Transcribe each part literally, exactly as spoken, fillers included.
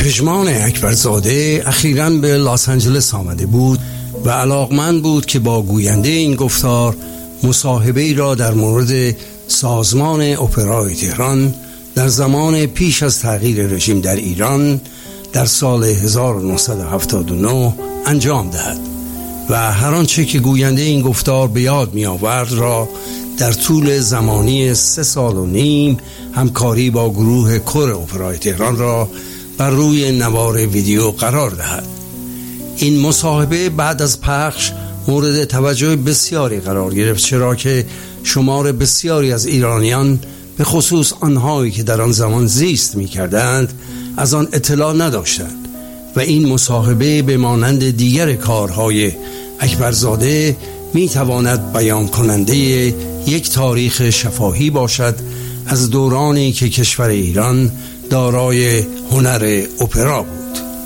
پژمان اکبرزاده اخیراً به لس آنجلس آمده بود و علاقمند بود که با گوینده این گفتار مصاحبه‌ای را در مورد سازمان اپرای تهران در زمان پیش از تغییر رژیم در ایران در سال هزار و نهصد و هفتاد و نه انجام دهد و هر آنچه که گوینده این گفتار به یاد می آورد را در طول زمانی سه سال و نیم همکاری با گروه کور اپرای تهران را بر روی نوار ویدیو قرار دهد. این مصاحبه بعد از پخش مورد توجه بسیاری قرار گرفت، چرا که شمار بسیاری از ایرانیان به خصوص آنهایی که در آن زمان زیست می کردند از آن اطلاع نداشتند و این مصاحبه به مانند دیگر کارهای اکبرزاده می تواند بیان کننده یک تاریخ شفاهی باشد از دورانی که کشور ایران دارای هنر اپرا بود.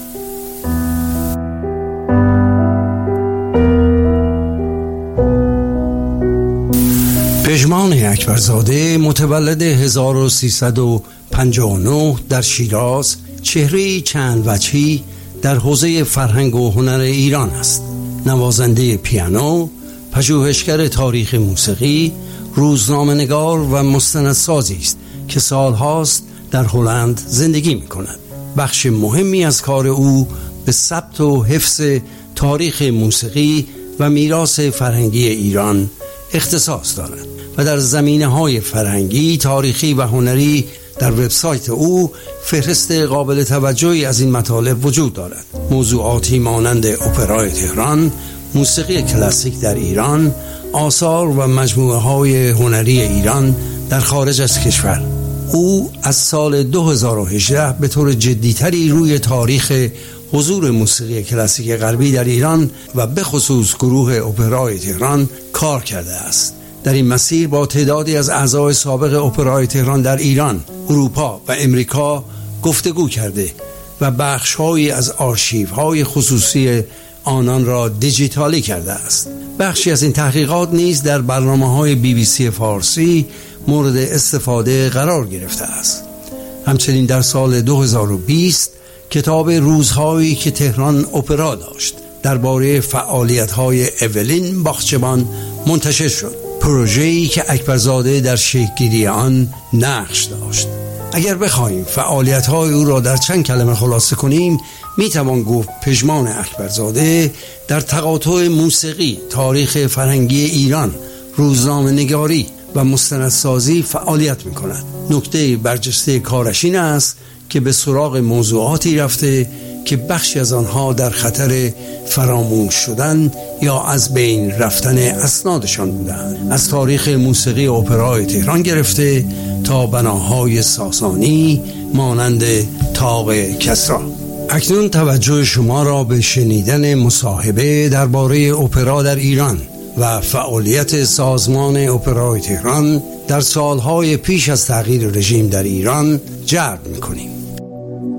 پژمان اکبرزاده متولد هزار و سیصد و پنجاه و نه در شیراز، چهره چند وجهی در حوزه فرهنگ و هنر ایران است. نوازنده پیانو، پژوهشگر تاریخ موسیقی، روزنامه‌نگار و مستندسازی است که سالهاست در هلند زندگی می‌کند. بخش مهمی از کار او به ثبت و حفظ تاریخ موسیقی و میراث فرهنگی ایران اختصاص دارد و در زمینه‌های فرهنگی، تاریخی و هنری در وبسایت او فهرست قابل توجهی از این مطالب وجود دارد. موضوعاتی مانند اپرای تهران، موسیقی کلاسیک در ایران، آثار و مجموعه‌های هنری ایران در خارج از کشور. او از سال دو هزار و هجده به طور جدی‌تری روی تاریخ حضور موسیقی کلاسیک غربی در ایران و به خصوص گروه اپرای تهران کار کرده است. در این مسیر با تعدادی از اعضای سابق اپرای تهران در ایران، اروپا و امریکا گفتگو کرده و بخش‌هایی از آرشیوهای خصوصی آنان را دیجیتالی کرده است. بخشی از این تحقیقات نیز در برنامه‌های بی بی سی فارسی مورد استفاده قرار گرفته است. همچنین در سال دو هزار و بیست کتاب روزهایی که تهران اپرا داشت درباره فعالیت‌های اولین باخچبان منتشر شد، پروژه‌ای که اکبرزاده در شکل‌گیری آن نقش داشت. اگر بخواهیم فعالیت‌های او را در چند کلمه خلاصه کنیم، میتوان گفت پژمان اکبرزاده در تقاطع موسیقی، تاریخ فرهنگی ایران، روزنامه‌نگاری و مستندسازی فعالیت می‌کند. نکته برجسته کارش این است که به سراغ موضوعاتی رفته که بخشی از آنها در خطر فراموش شدن یا از بین رفتن اسنادشان بودند. از تاریخ موسیقی اپرای تهران گرفته تا بناهای ساسانی مانند طاق کسری. اکنون توجه شما را به شنیدن مصاحبه درباره اپرا در ایران و فعالیت سازمان اپرای تهران در سالهای پیش از تغییر رژیم در ایران جلب می‌کنیم.